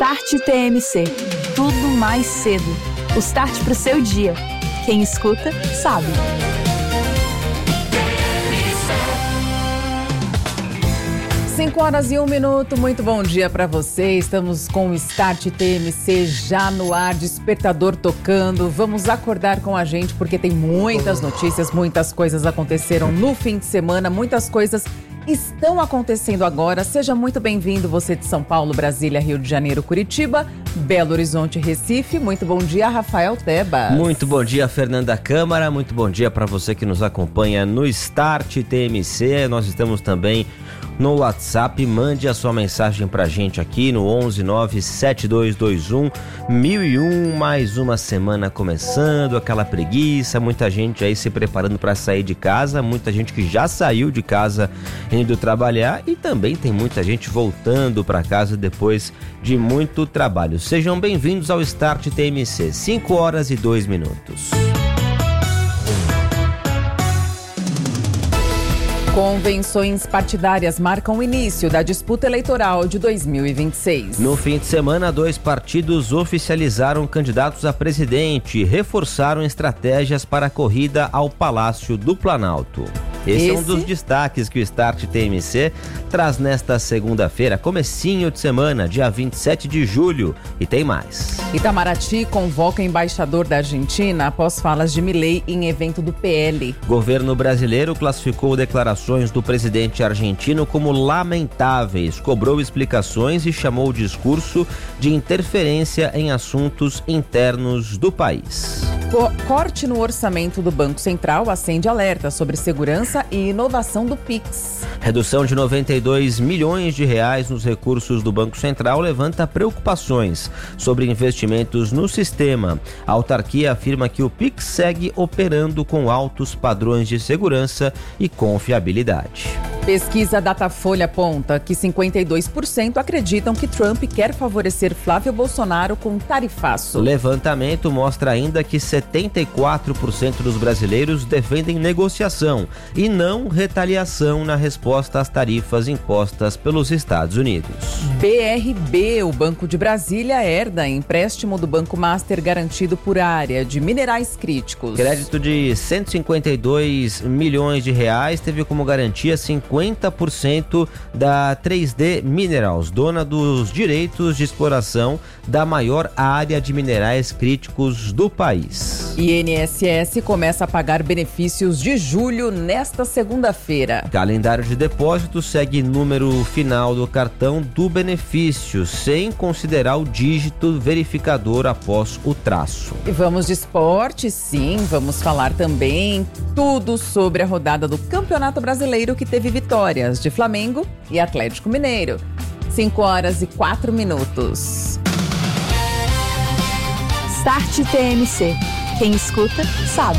Start TMC. Tudo mais cedo. O start pro seu dia. Quem escuta, sabe. Cinco horas e 1 minuto, muito bom dia para você. Estamos com o Start TMC já no ar, despertador tocando. Vamos acordar com a gente porque tem muitas notícias, muitas coisas aconteceram no fim de semana, muitas coisas estão acontecendo agora. Seja muito bem-vindo, você de São Paulo, Brasília, Rio de Janeiro, Curitiba, Belo Horizonte, Recife. Muito bom dia, Rafael Tebas. Muito bom dia, Fernanda Câmara. Muito bom dia para você que nos acompanha no Start TMC. Nós estamos também no WhatsApp. Mande a sua mensagem pra gente aqui no 11-97221-1001. Mais uma semana começando, aquela preguiça, muita gente aí se preparando para sair de casa, muita gente que já saiu de casa indo trabalhar e também tem muita gente voltando para casa depois de muito trabalho. Sejam bem-vindos ao Start TMC, 5 horas e 2 minutos. Convenções partidárias marcam o início da disputa eleitoral de 2026. No fim de semana, 2 partidos oficializaram candidatos a presidente e reforçaram estratégias para a corrida ao Palácio do Planalto. Esse é um dos destaques que o Start TMC traz nesta segunda-feira, comecinho de semana, dia 27 de julho. E tem mais. Itamaraty convoca embaixador da Argentina após falas de Milei em evento do PL. Governo brasileiro classificou declarações do presidente argentino como lamentáveis, cobrou explicações e chamou o discurso de interferência em assuntos internos do país. Corte no orçamento do Banco Central acende alerta sobre segurança e inovação do Pix. Redução de 92 milhões de reais nos recursos do Banco Central levanta preocupações sobre investimentos no sistema. A autarquia afirma que o Pix segue operando com altos padrões de segurança e confiabilidade. Pesquisa Datafolha aponta que 52% acreditam que Trump quer favorecer Flávio Bolsonaro com tarifaço. Levantamento mostra ainda que 74% dos brasileiros defendem negociação e não retaliação na resposta às tarifas impostas pelos Estados Unidos. BRB, o Banco de Brasília, herda empréstimo do Banco Master garantido por área de minerais críticos. Crédito de 152 milhões de reais teve como garantia 50% da 3D Minerals, dona dos direitos de exploração da maior área de minerais críticos do país. INSS começa a pagar benefícios de julho nesta segunda-feira. Calendário de depósitos segue número final do cartão do benefício, sem considerar o dígito verificador após o traço. E vamos de esporte, sim, vamos falar também tudo sobre a rodada do Campeonato Brasileiro que teve vitórias de Flamengo e Atlético Mineiro. 5 horas e 4 minutos. Start TMC. Quem escuta, sabe.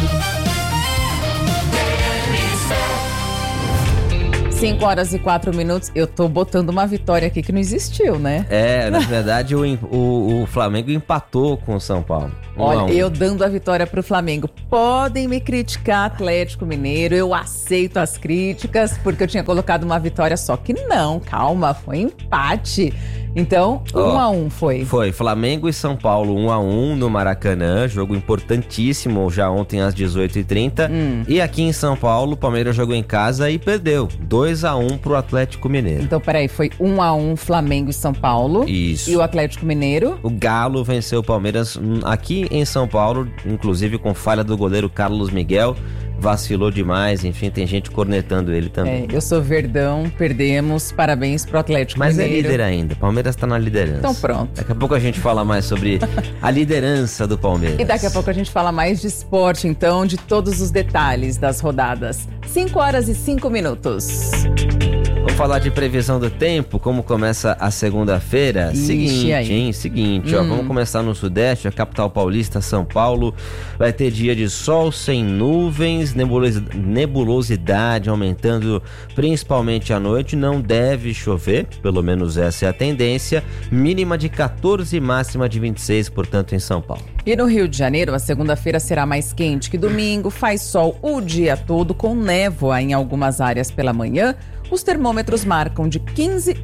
5 horas e 4 minutos. Eu tô botando uma vitória aqui que não existiu, né? Na verdade, o Flamengo empatou com o São Paulo. Olha, eu dando a vitória pro Flamengo. Podem me criticar, Atlético Mineiro, eu aceito as críticas, porque eu tinha colocado uma vitória só. Que não, calma, foi empate. Então, 1-1 foi. Foi, Flamengo e São Paulo 1-1 no Maracanã, jogo importantíssimo já ontem às 18h30. E aqui em São Paulo, o Palmeiras jogou em casa e perdeu 2-1 pro Atlético Mineiro. Então, peraí, foi 1-1 Flamengo e São Paulo. Isso. E o Atlético Mineiro? O Galo venceu o Palmeiras aqui em São Paulo, inclusive com falha do goleiro Carlos Miguel. Vacilou demais, enfim, tem gente cornetando ele também. Eu sou Verdão, perdemos, parabéns pro Atlético Mineiro. Mas é líder ainda, Palmeiras tá na liderança. Então pronto. Daqui a pouco a gente fala mais sobre a liderança do Palmeiras. E daqui a pouco a gente fala mais de esporte, então, de todos os detalhes das rodadas. 5 horas e 5 minutos. Vamos falar de previsão do tempo, como começa a segunda-feira. Seguinte, vamos começar no Sudeste, a capital paulista, São Paulo. Vai ter dia de sol sem nuvens, nebulosidade aumentando principalmente à noite. Não deve chover, pelo menos essa é a tendência. Mínima de 14 e máxima de 26, portanto, em São Paulo. E no Rio de Janeiro, a segunda-feira será mais quente que domingo. Faz sol o dia todo, com névoa em algumas áreas pela manhã. Os termômetros marcam de 15 a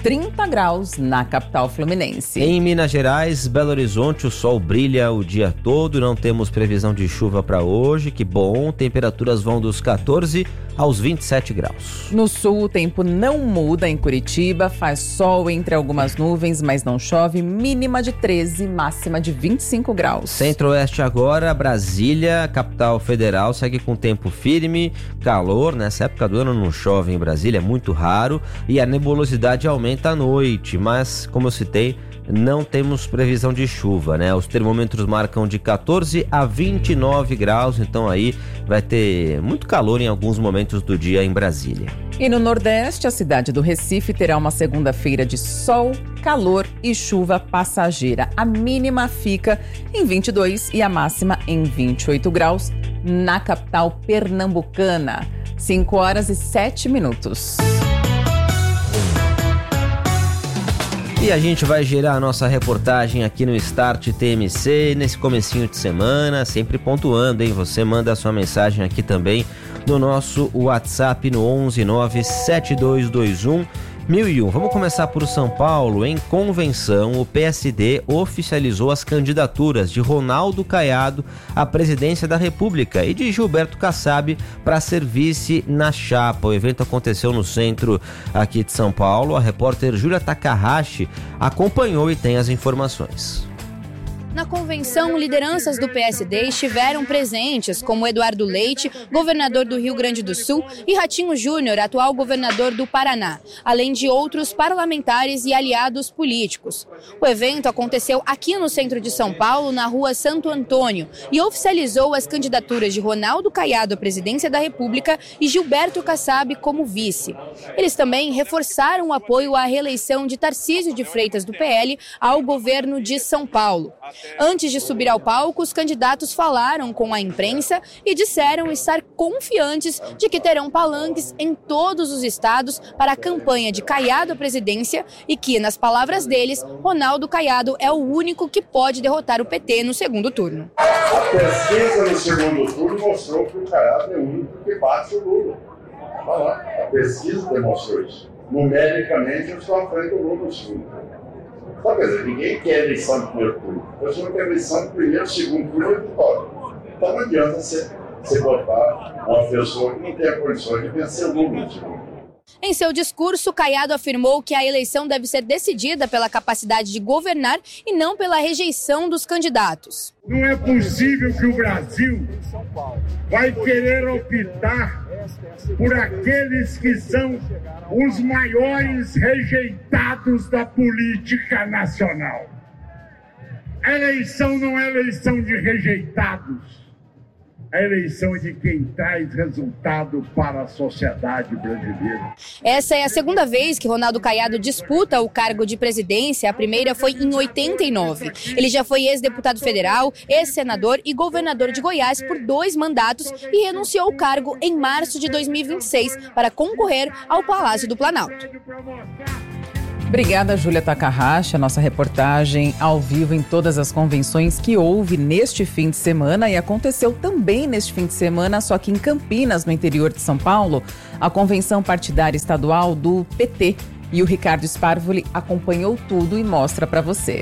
30 graus na capital fluminense. Em Minas Gerais, Belo Horizonte, o sol brilha o dia todo, não temos previsão de chuva para hoje, que bom, temperaturas vão dos 14 aos 27 graus. No sul, o tempo não muda em Curitiba, faz sol entre algumas nuvens, mas não chove, mínima de 13, máxima de 25 graus. Centro-Oeste agora, Brasília, capital federal, segue com tempo firme, calor, nessa época do ano não chove em Brasília, é muito raro, e a nebulosidade aumenta à noite, mas, como eu citei, não temos previsão de chuva, né? Os termômetros marcam de 14 a 29 graus, então aí vai ter muito calor em alguns momentos do dia em Brasília. E no Nordeste, a cidade do Recife terá uma segunda-feira de sol, calor e chuva passageira. A mínima fica em 22 e a máxima em 28 graus na capital pernambucana. 5 horas e 7 minutos. E a gente vai gerar a nossa reportagem aqui no Start TMC nesse comecinho de semana, sempre pontuando, hein? Você manda a sua mensagem aqui também no nosso WhatsApp no 1197221 1001. Vamos começar por São Paulo. Em convenção, o PSD oficializou as candidaturas de Ronaldo Caiado à presidência da República e de Gilberto Kassab para ser vice na chapa. O evento aconteceu no centro aqui de São Paulo. A repórter Júlia Takahashi acompanhou e tem as informações. Na convenção, lideranças do PSD estiveram presentes, como Eduardo Leite, governador do Rio Grande do Sul, e Ratinho Júnior, atual governador do Paraná, além de outros parlamentares e aliados políticos. O evento aconteceu aqui no centro de São Paulo, na rua Santo Antônio, e oficializou as candidaturas de Ronaldo Caiado à presidência da República e Gilberto Kassab como vice. Eles também reforçaram o apoio à reeleição de Tarcísio de Freitas, do PL, ao governo de São Paulo. Antes de subir ao palco, os candidatos falaram com a imprensa e disseram estar confiantes de que terão palanques em todos os estados para a campanha de Caiado à presidência e que, nas palavras deles, Ronaldo Caiado é o único que pode derrotar o PT no segundo turno. A pesquisa no segundo turno mostrou que o Caiado é o único que bate o Lula. Olha lá, a pesquisa demonstrou isso. Numericamente, eu estou à frente do Lula no segundo turno. Quer dizer, ninguém quer eleição no primeiro turno. Eu só quero eleição no primeiro, segundo turno e vitória. Então não adianta você botar uma pessoa que não tem a condição de vencer o Lula no segundo turno. Em seu discurso, Caiado afirmou que a eleição deve ser decidida pela capacidade de governar e não pela rejeição dos candidatos. Não é possível que o Brasil vai querer optar por aqueles que são os maiores rejeitados da política nacional. A eleição não é eleição de rejeitados. A eleição é de quem traz resultado para a sociedade brasileira. Essa é a segunda vez que Ronaldo Caiado disputa o cargo de presidência. A primeira foi em 89. Ele já foi ex-deputado federal, ex-senador e governador de Goiás por 2 mandatos e renunciou ao cargo em março de 2026 para concorrer ao Palácio do Planalto. Obrigada, Júlia Takahashi, a nossa reportagem ao vivo em todas as convenções que houve neste fim de semana e aconteceu também neste fim de semana, só que em Campinas, no interior de São Paulo, a convenção partidária estadual do PT. E o Ricardo Sparvoli acompanhou tudo e mostra para você.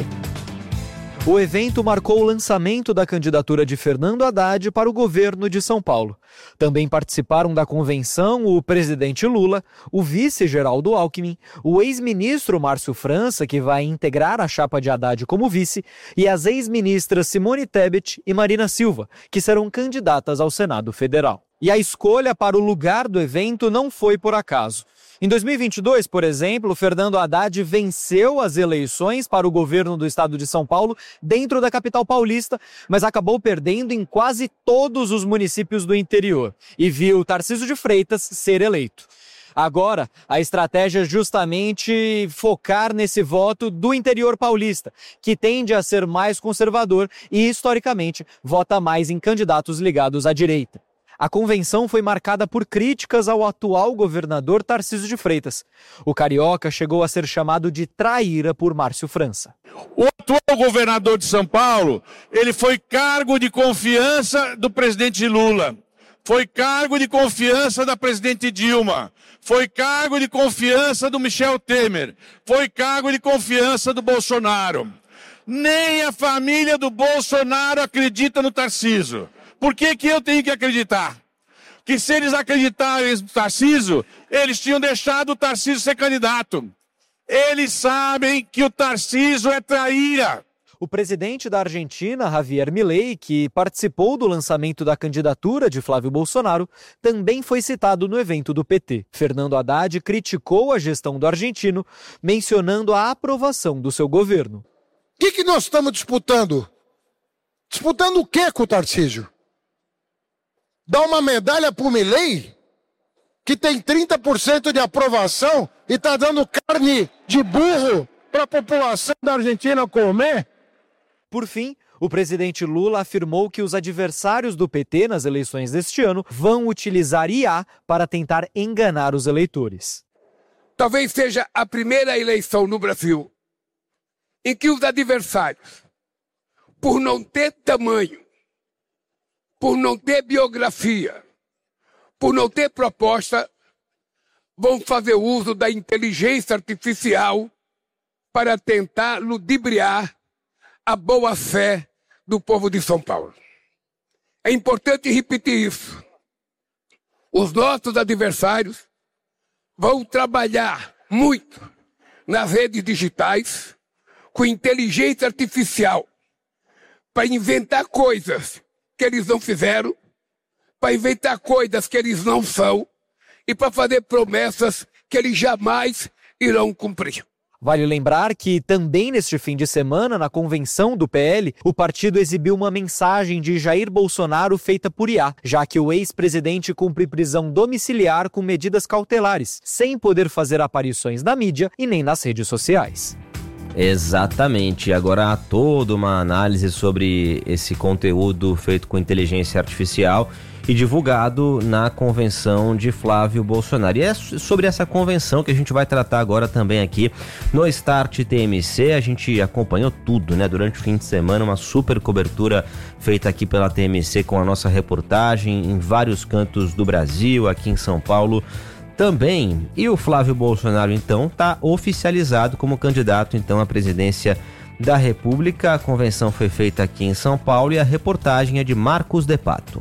O evento marcou o lançamento da candidatura de Fernando Haddad para o governo de São Paulo. Também participaram da convenção o presidente Lula, o vice Geraldo Alckmin, o ex-ministro Márcio França, que vai integrar a chapa de Haddad como vice, e as ex-ministras Simone Tebet e Marina Silva, que serão candidatas ao Senado Federal. E a escolha para o lugar do evento não foi por acaso. Em 2022, por exemplo, Fernando Haddad venceu as eleições para o governo do estado de São Paulo dentro da capital paulista, mas acabou perdendo em quase todos os municípios do interior e viu Tarcísio de Freitas ser eleito. Agora, a estratégia é justamente focar nesse voto do interior paulista, que tende a ser mais conservador e, historicamente, vota mais em candidatos ligados à direita. A convenção foi marcada por críticas ao atual governador Tarcísio de Freitas. O carioca chegou a ser chamado de traíra por Márcio França. O atual governador de São Paulo, ele foi cargo de confiança do presidente Lula, foi cargo de confiança da presidente Dilma, foi cargo de confiança do Michel Temer, foi cargo de confiança do Bolsonaro. Nem a família do Bolsonaro acredita no Tarcísio. Por que eu tenho que acreditar? Que se eles acreditarem no Tarcísio, eles tinham deixado o Tarcísio ser candidato. Eles sabem que o Tarcísio é traíra. O presidente da Argentina, Javier Milei, que participou do lançamento da candidatura de Flávio Bolsonaro, também foi citado no evento do PT. Fernando Haddad criticou a gestão do argentino, mencionando a aprovação do seu governo. O que nós estamos disputando? Disputando o que com o Tarcísio? Dá uma medalha para o Milei, que tem 30% de aprovação e está dando carne de burro para a população da Argentina comer? Por fim, o presidente Lula afirmou que os adversários do PT nas eleições deste ano vão utilizar IA para tentar enganar os eleitores. Talvez seja a primeira eleição no Brasil em que os adversários, por não ter tamanho, por não ter biografia, por não ter proposta, vão fazer uso da inteligência artificial para tentar ludibriar a boa-fé do povo de São Paulo. É importante repetir isso. Os nossos adversários vão trabalhar muito nas redes digitais com inteligência artificial para inventar coisas que eles não fizeram, para inventar coisas que eles não são e para fazer promessas que eles jamais irão cumprir. Vale lembrar que também neste fim de semana, na convenção do PL, o partido exibiu uma mensagem de Jair Bolsonaro feita por IA, já que o ex-presidente cumpre prisão domiciliar com medidas cautelares, sem poder fazer aparições na mídia e nem nas redes sociais. Exatamente. Agora há toda uma análise sobre esse conteúdo feito com inteligência artificial e divulgado na convenção de Flávio Bolsonaro. E é sobre essa convenção que a gente vai tratar agora também aqui no Start TMC. A gente acompanhou tudo, né? Durante o fim de semana, uma super cobertura feita aqui pela TMC com a nossa reportagem em vários cantos do Brasil, aqui em São Paulo também. E o Flávio Bolsonaro, então, está oficializado como candidato, então, à presidência da República. A convenção foi feita aqui em São Paulo e a reportagem é de Marcos De Pato.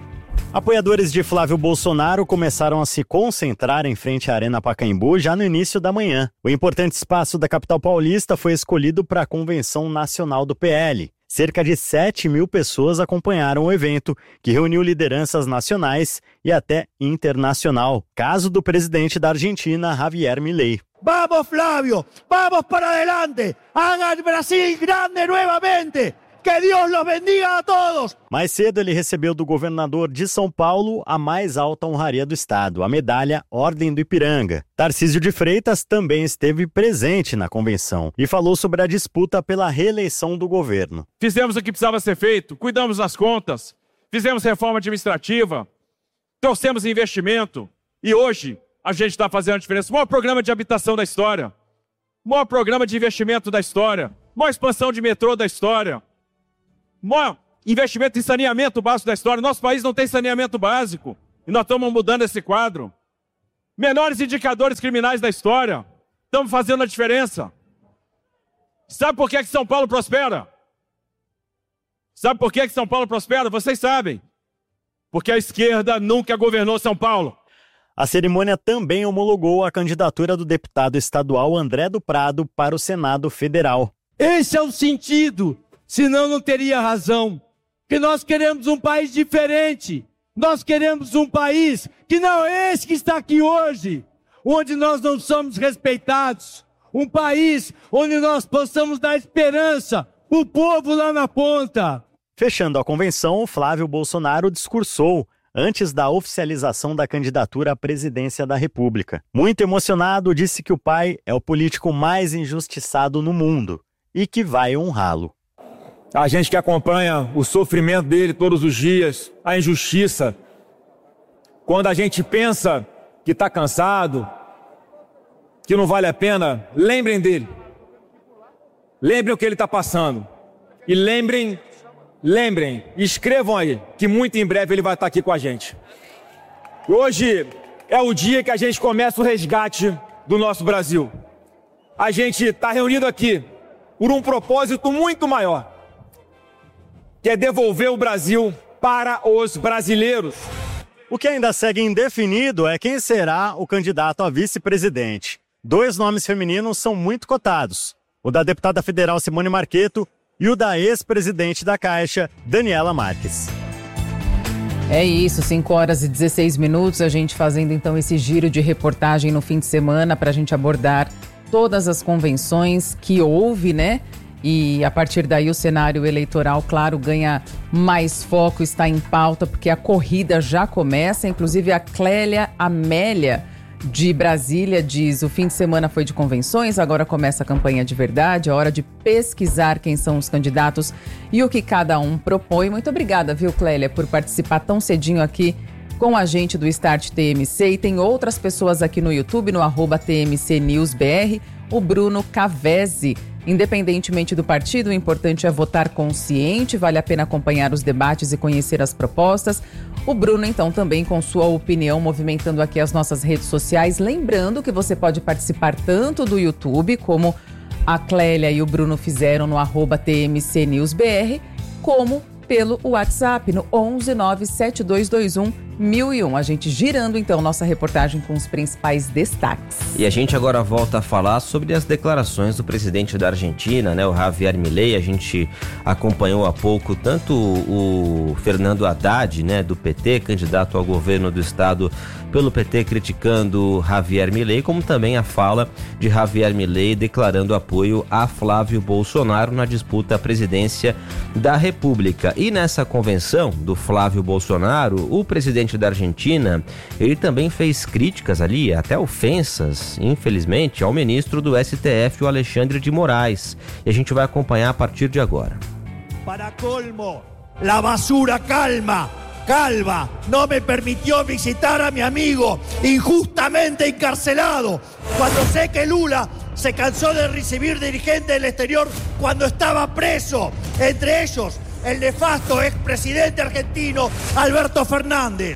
Apoiadores de Flávio Bolsonaro começaram a se concentrar em frente à Arena Pacaembu já no início da manhã. O importante espaço da capital paulista foi escolhido para a Convenção Nacional do PL. Cerca de 7.000 pessoas acompanharam o evento, que reuniu lideranças nacionais e até internacional. Caso do presidente da Argentina, Javier Milei. Vamos, Flávio! Vamos para adelante! Haga el Brasil grande nuevamente! Que Deus los bendiga a todos! Mais cedo ele recebeu do governador de São Paulo a mais alta honraria do estado, a medalha Ordem do Ipiranga. Tarcísio de Freitas também esteve presente na convenção e falou sobre a disputa pela reeleição do governo. Fizemos o que precisava ser feito, cuidamos das contas, fizemos reforma administrativa, trouxemos investimento e hoje a gente está fazendo a diferença. O maior programa de habitação da história, o maior programa de investimento da história, a maior expansão de metrô da história, maior investimento em saneamento básico da história. Nosso país não tem saneamento básico e nós estamos mudando esse quadro. Menores indicadores criminais da história, estamos fazendo a diferença. Sabe por que São Paulo prospera? Sabe por que São Paulo prospera? Vocês sabem. Porque a esquerda nunca governou São Paulo. A cerimônia também homologou a candidatura do deputado estadual André do Prado para o Senado Federal. Esse é o sentido. Senão não teria razão, que nós queremos um país diferente, nós queremos um país que não é esse que está aqui hoje, onde nós não somos respeitados, um país onde nós possamos dar esperança para o povo lá na ponta. Fechando a convenção, Flávio Bolsonaro discursou antes da oficialização da candidatura à presidência da República. Muito emocionado, disse que o pai é o político mais injustiçado no mundo e que vai honrá-lo. A gente que acompanha o sofrimento dele todos os dias, a injustiça. Quando a gente pensa que está cansado, que não vale a pena, lembrem dele. Lembrem o que ele está passando. E lembrem, escrevam aí, que muito em breve ele vai estar aqui com a gente. Hoje é o dia que a gente começa o resgate do nosso Brasil. A gente está reunido aqui por um propósito muito maior, que é devolver o Brasil para os brasileiros. O que ainda segue indefinido é quem será o candidato a vice-presidente. 2 nomes femininos são muito cotados: o da deputada federal Simone Marcheto e o da ex-presidente da Caixa, Daniela Marques. É isso, 5h16, a gente fazendo então esse giro de reportagem no fim de semana para a gente abordar todas as convenções que houve, né? E a partir daí o cenário eleitoral, claro, ganha mais foco, está em pauta, porque a corrida já começa. Inclusive a Clélia Amélia de Brasília diz: o fim de semana foi de convenções, agora começa a campanha de verdade, é hora de pesquisar quem são os candidatos e o que cada um propõe. Muito obrigada, viu, Clélia, por participar tão cedinho aqui com a gente do Start TMC. E tem outras pessoas aqui no YouTube, no @TMCNewsBR, o Bruno Cavese. Independentemente do partido, o importante é votar consciente, vale a pena acompanhar os debates e conhecer as propostas. O Bruno, então, também com sua opinião, movimentando aqui as nossas redes sociais. Lembrando que você pode participar tanto do YouTube, como a Clélia e o Bruno fizeram no @TMCNewsBR, como pelo WhatsApp no 11 97221 1001. A gente girando então nossa reportagem com os principais destaques. E a gente agora volta a falar sobre as declarações do presidente da Argentina, né, o Javier Milei. A gente acompanhou há pouco tanto o Fernando Haddad, né, do PT, candidato ao governo do estado pelo PT, criticando Javier Milei, como também a fala de Javier Milei declarando apoio a Flávio Bolsonaro na disputa à presidência da República. E nessa convenção do Flávio Bolsonaro, o presidente da Argentina, ele também fez críticas ali, até ofensas, infelizmente, ao ministro do STF, o Alexandre de Moraes. E a gente vai acompanhar a partir de agora. Para colmo, la basura calva no me permitió visitar a mi amigo injustamente encarcelado, cuando sé que Lula se cansó de recibir dirigentes del exterior cuando estaba preso, entre ellos el nefasto expresidente argentino Alberto Fernández.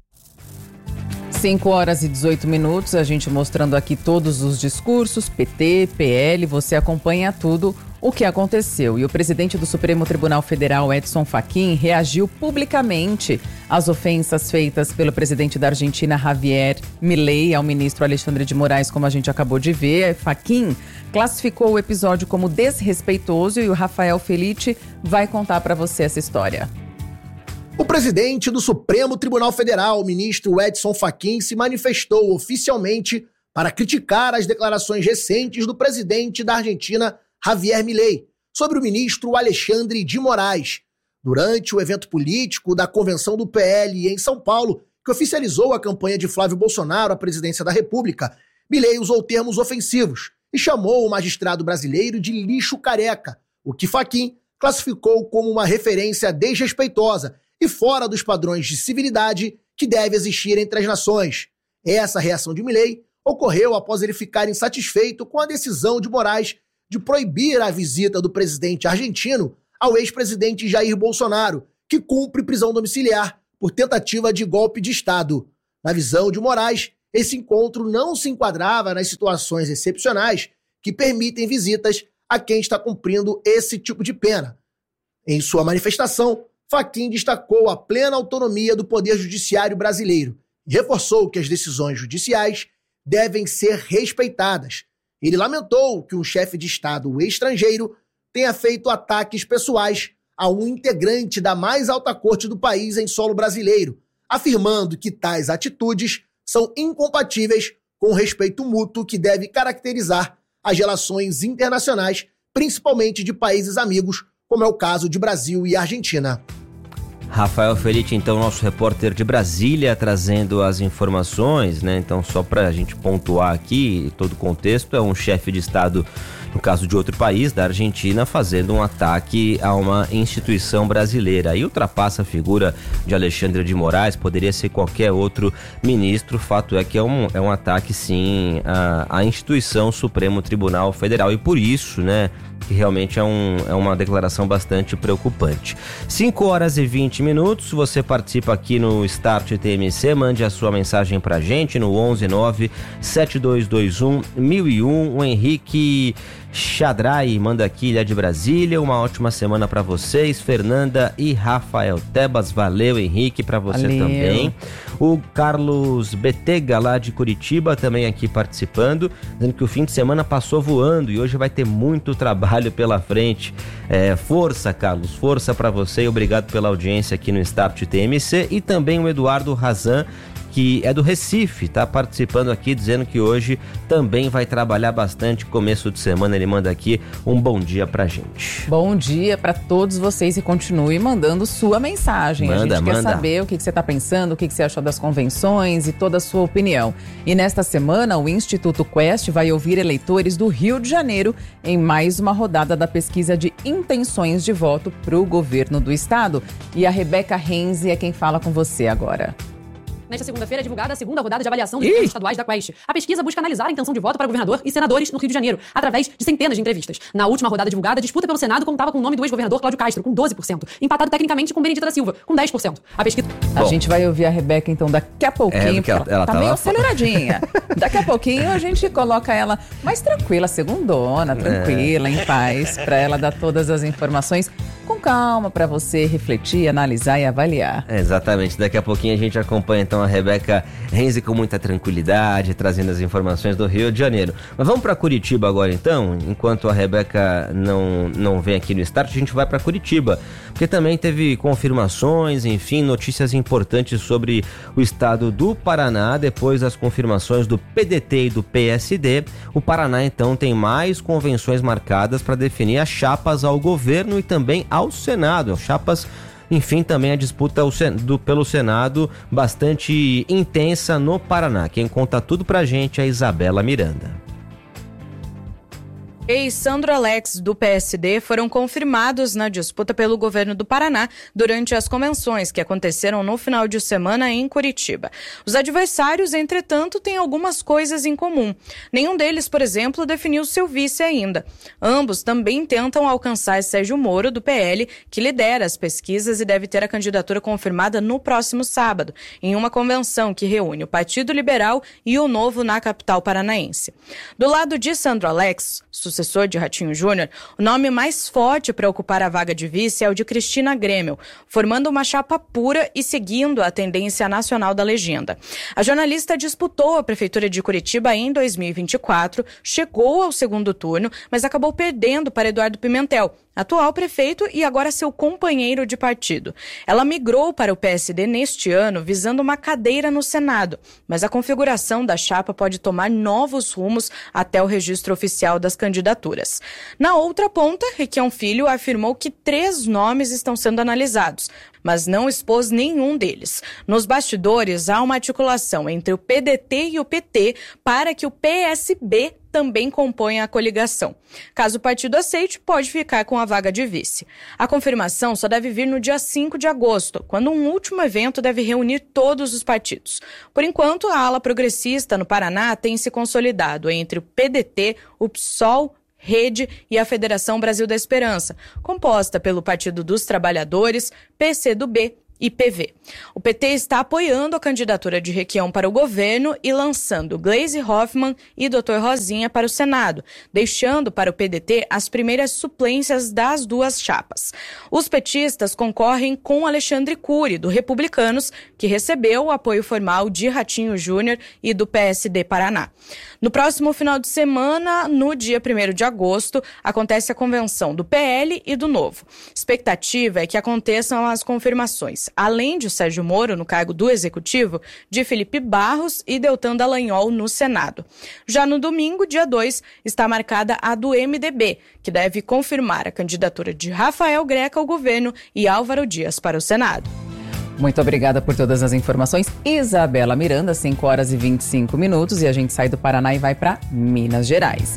5h18, a gente mostrando aqui todos os discursos, PT, PL, você acompanha tudo o que aconteceu. E o presidente do Supremo Tribunal Federal, Edson Fachin, reagiu publicamente às ofensas feitas pelo presidente da Argentina, Javier Milei, ao ministro Alexandre de Moraes, como a gente acabou de ver. Fachin classificou o episódio como desrespeitoso e o Rafael Felice vai contar para você essa história. O presidente do Supremo Tribunal Federal, o ministro Edson Fachin, se manifestou oficialmente para criticar as declarações recentes do presidente da Argentina, Javier Milei, sobre o ministro Alexandre de Moraes. Durante o evento político da convenção do PL em São Paulo, que oficializou a campanha de Flávio Bolsonaro à presidência da República, Milei usou termos ofensivos e chamou o magistrado brasileiro de lixo careca, o que Fachin classificou como uma referência desrespeitosa e fora dos padrões de civilidade que deve existir entre as nações. Essa reação de Milei ocorreu após ele ficar insatisfeito com a decisão de Moraes de proibir a visita do presidente argentino ao ex-presidente Jair Bolsonaro, que cumpre prisão domiciliar por tentativa de golpe de Estado. Na visão de Moraes, esse encontro não se enquadrava nas situações excepcionais que permitem visitas a quem está cumprindo esse tipo de pena. Em sua manifestação, Fachin destacou a plena autonomia do Poder Judiciário brasileiro e reforçou que as decisões judiciais devem ser respeitadas. Ele lamentou que um chefe de Estado estrangeiro tenha feito ataques pessoais a um integrante da mais alta corte do país em solo brasileiro, afirmando que tais atitudes são incompatíveis com o respeito mútuo que deve caracterizar as relações internacionais, principalmente de países amigos, como é o caso de Brasil e Argentina. Rafael Felice, então, nosso repórter de Brasília, trazendo as informações, né? Então, só para a gente pontuar aqui, todo o contexto, é um chefe de Estado no caso de outro país, da Argentina, fazendo um ataque a uma instituição brasileira. Aí ultrapassa a figura de Alexandre de Moraes, poderia ser qualquer outro ministro. O fato é que é um ataque, sim, à instituição Supremo Tribunal Federal, e por isso, né, que realmente é uma declaração bastante preocupante. 5h20, você participa aqui no Start TMC, mande a sua mensagem pra gente no 119-7221-1001. O Henrique Chadrai manda aqui, ele é de Brasília. Uma ótima semana pra vocês, Fernanda e Rafael Tebas. Valeu, Henrique, pra você também. O Carlos Betega, lá de Curitiba, também aqui participando, dizendo que o fim de semana passou voando e hoje vai ter muito trabalho pela frente. Força, Carlos, força pra você e obrigado pela audiência aqui no Start TMC. E também o Eduardo Razan, que é do Recife, tá participando aqui, dizendo que hoje também vai trabalhar bastante, começo de semana. Ele manda aqui um bom dia pra gente. Bom dia pra todos vocês e continue mandando sua mensagem. A gente quer saber o que você tá pensando, o que você achou das convenções e toda a sua opinião. E nesta semana, o Instituto Quest vai ouvir eleitores do Rio de Janeiro em mais uma rodada da pesquisa de intenções de voto pro governo do estado. E a Rebeca Renzi é quem fala com você agora. Nesta segunda-feira é divulgada a segunda rodada de avaliação dos governos estaduais da Quest. A pesquisa busca analisar a intenção de voto para governador e senadores no Rio de Janeiro, através de centenas de entrevistas. Na última rodada divulgada, a disputa pelo Senado contava com o nome do ex-governador Cláudio Castro, com 12%, empatado tecnicamente com Benedita da Silva, com 10%. A pesquisa... A gente vai ouvir a Rebeca, então, daqui a pouquinho, porque ela tá meio aceleradinha. Daqui a pouquinho a gente coloca ela mais tranquila, segundona, tranquila, em paz, para ela dar todas as informações com calma, para você refletir, analisar e avaliar. Exatamente, daqui a pouquinho a gente acompanha então a Rebeca Renzi com muita tranquilidade, trazendo as informações do Rio de Janeiro. Mas vamos para Curitiba agora então, enquanto a Rebeca não vem aqui no Start, a gente vai para Curitiba, porque também teve confirmações, enfim, notícias importantes sobre o estado do Paraná. Depois das confirmações do PDT e do PSD, o Paraná então tem mais convenções marcadas para definir as chapas ao governo e também ao Senado, chapas. Enfim, também a disputa pelo Senado bastante intensa no Paraná. Quem conta tudo pra gente é a Isabela Miranda. Sandro Alex, do PSD, foram confirmados na disputa pelo governo do Paraná durante as convenções que aconteceram no final de semana em Curitiba. Os adversários, entretanto, têm algumas coisas em comum. Nenhum deles, por exemplo, definiu seu vice ainda. Ambos também tentam alcançar Sérgio Moro, do PL, que lidera as pesquisas e deve ter a candidatura confirmada no próximo sábado, em uma convenção que reúne o Partido Liberal e o Novo na capital paranaense. Do lado de Sandro Alex, sucessor de Ratinho Júnior, o nome mais forte para ocupar a vaga de vice é o de Cristina Grêmio, formando uma chapa pura e seguindo a tendência nacional da legenda. A jornalista disputou a prefeitura de Curitiba em 2024, chegou ao segundo turno, mas acabou perdendo para Eduardo Pimentel, atual prefeito e agora seu companheiro de partido. Ela migrou para o PSD neste ano, visando uma cadeira no Senado, mas a configuração da chapa pode tomar novos rumos até o registro oficial das candidaturas. Na outra ponta, Requião Filho afirmou que 3 nomes estão sendo analisados, mas não expôs nenhum deles. Nos bastidores, há uma articulação entre o PDT e o PT para que o PSB também compõe a coligação. Caso o partido aceite, pode ficar com a vaga de vice. A confirmação só deve vir no dia 5 de agosto, quando um último evento deve reunir todos os partidos. Por enquanto, a ala progressista no Paraná tem se consolidado entre o PDT, o PSOL, Rede e a Federação Brasil da Esperança, composta pelo Partido dos Trabalhadores, PCdoB e PV. O PT está apoiando a candidatura de Requião para o governo e lançando Gleisi Hoffmann e Dr. Rosinha para o Senado, deixando para o PDT as primeiras suplências das duas chapas. Os petistas concorrem com Alexandre Cury, do Republicanos, que recebeu o apoio formal de Ratinho Júnior e do PSD Paraná. No próximo final de semana, no dia 1º de agosto, acontece a convenção do PL e do Novo. Expectativa é que aconteçam as confirmações, além de Sérgio Moro no cargo do Executivo, de Felipe Barros e Deltan Dallagnol no Senado. Já no domingo, dia 2, está marcada a do MDB, que deve confirmar a candidatura de Rafael Greca ao governo e Álvaro Dias para o Senado. Muito obrigada por todas as informações. Isabela Miranda, 5h25, e a gente sai do Paraná e vai para Minas Gerais.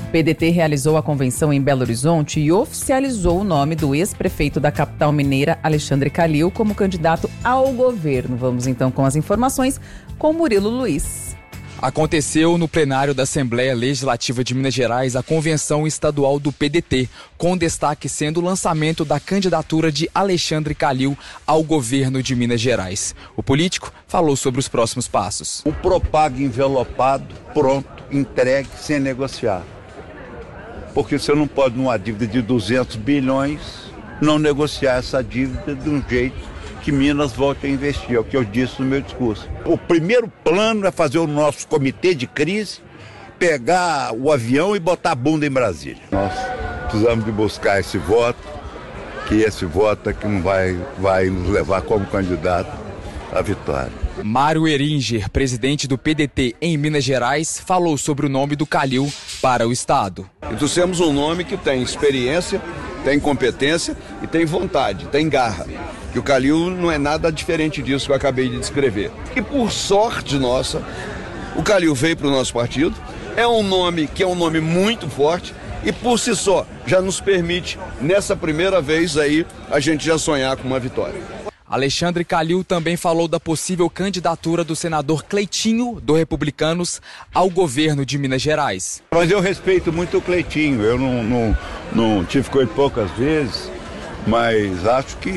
PDT realizou a convenção em Belo Horizonte e oficializou o nome do ex-prefeito da capital mineira, Alexandre Calil, como candidato ao governo. Vamos então com as informações com Murilo Luiz. Aconteceu no plenário da Assembleia Legislativa de Minas Gerais a convenção estadual do PDT, com destaque sendo o lançamento da candidatura de Alexandre Calil ao governo de Minas Gerais. O político falou sobre os próximos passos. Um propago envelopado, pronto, entregue, sem negociar. Porque você não pode, numa dívida de 200 bilhões, não negociar essa dívida de um jeito que Minas volte a investir, é o que eu disse no meu discurso. O primeiro plano é fazer o nosso comitê de crise, pegar o avião e botar a bunda em Brasília. Nós precisamos de buscar esse voto, que esse voto é que não vai nos levar como candidato à vitória. Mário Eringer, presidente do PDT em Minas Gerais, falou sobre o nome do Calil para o estado. Trouxemos um nome que tem experiência, tem competência e tem vontade, tem garra. Que o Calil não é nada diferente disso que eu acabei de descrever. E por sorte nossa, o Calil veio para o nosso partido, é um nome que é um nome muito forte e por si só já nos permite, nessa primeira vez aí, a gente já sonhar com uma vitória. Alexandre Calil também falou da possível candidatura do senador Cleitinho, do Republicanos, ao governo de Minas Gerais. Mas eu respeito muito o Cleitinho, eu não tive com ele poucas vezes, mas acho que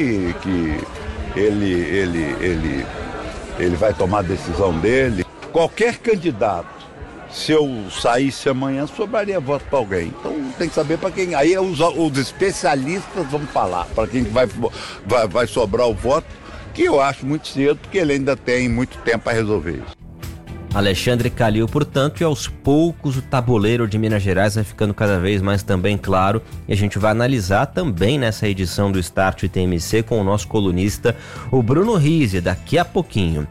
ele vai tomar a decisão dele. Qualquer candidato, se eu saísse amanhã, sobraria voto para alguém. Então tem que saber para quem. Aí os especialistas vão falar para quem vai sobrar o voto, que eu acho muito cedo, porque ele ainda tem muito tempo para resolver isso. Alexandre Calil, portanto, e aos poucos o tabuleiro de Minas Gerais vai ficando cada vez mais também claro, e a gente vai analisar também nessa edição do Start TMC com o nosso colunista, o Bruno Rizzi, daqui a pouquinho.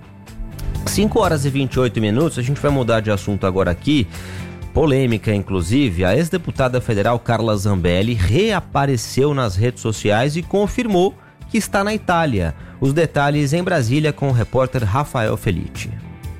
5h28, a gente vai mudar de assunto agora aqui, polêmica inclusive. A ex-deputada federal Carla Zambelli reapareceu nas redes sociais e confirmou que está na Itália. Os detalhes em Brasília com o repórter Rafael Felitti.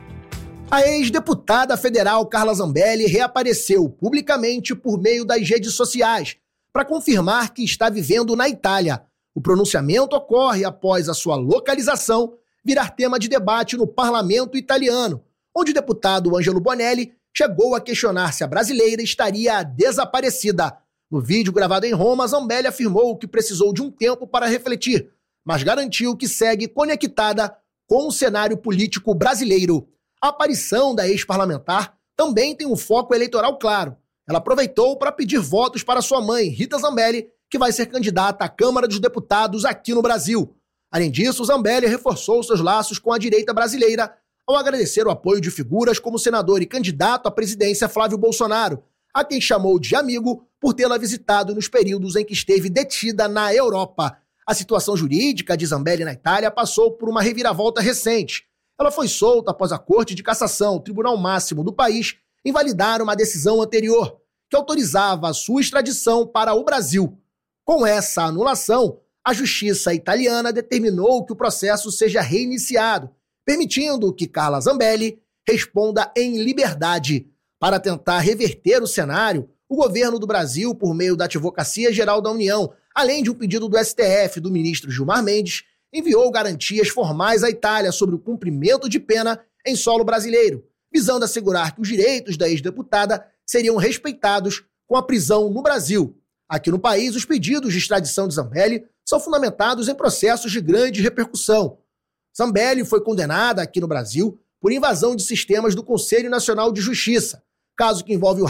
A ex-deputada federal Carla Zambelli reapareceu publicamente por meio das redes sociais para confirmar que está vivendo na Itália. O pronunciamento ocorre após a sua localização virar tema de debate no parlamento italiano, onde o deputado Angelo Bonelli chegou a questionar se a brasileira estaria desaparecida. No vídeo gravado em Roma, Zambelli afirmou que precisou de um tempo para refletir, mas garantiu que segue conectada com o cenário político brasileiro. A aparição da ex-parlamentar também tem um foco eleitoral claro. Ela aproveitou para pedir votos para sua mãe, Rita Zambelli, que vai ser candidata à Câmara dos Deputados aqui no Brasil. Além disso, Zambelli reforçou seus laços com a direita brasileira ao agradecer o apoio de figuras como o senador e candidato à presidência Flávio Bolsonaro, a quem chamou de amigo por tê-la visitado nos períodos em que esteve detida na Europa. A situação jurídica de Zambelli na Itália passou por uma reviravolta recente. Ela foi solta após a Corte de Cassação, o Tribunal Máximo do país, invalidar uma decisão anterior, que autorizava a sua extradição para o Brasil. Com essa anulação, a justiça italiana determinou que o processo seja reiniciado, permitindo que Carla Zambelli responda em liberdade. Para tentar reverter o cenário, o governo do Brasil, por meio da Advocacia Geral da União, além de um pedido do STF do ministro Gilmar Mendes, enviou garantias formais à Itália sobre o cumprimento de pena em solo brasileiro, visando assegurar que os direitos da ex-deputada seriam respeitados com a prisão no Brasil. Aqui no país, os pedidos de extradição de Zambelli são fundamentados em processos de grande repercussão. Zambelli foi condenada aqui no Brasil por invasão de sistemas do Conselho Nacional de Justiça, caso que envolve o